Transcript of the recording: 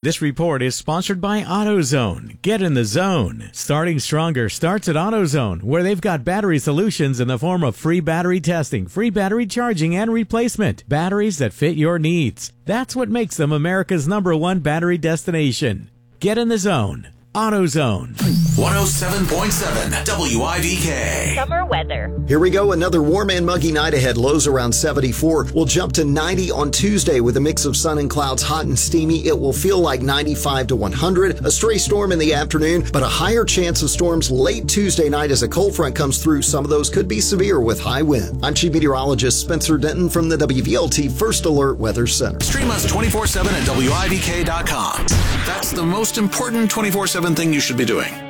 This report is sponsored by AutoZone. Get in the zone. Starting stronger starts at AutoZone, where they've got battery solutions in the form of free battery testing, free battery charging, and replacement. Batteries that fit your needs. That's what makes them America's #1 battery destination. Get in the zone. AutoZone. 107.7 WIDK. Summer weather. Here we go. Another warm and muggy night ahead. Lows around 74. We'll jump to 90 on Tuesday with a mix of sun and clouds, hot and steamy. It will feel like 95 to 100. A stray storm in the afternoon, but a higher chance of storms late Tuesday night as a cold front comes through. Some of those could be severe with high wind. I'm Chief Meteorologist Spencer Denton from the WVLT First Alert Weather Center. Stream us 24/7 at WIDK.com. That's the most important 24/7 thing you should be doing.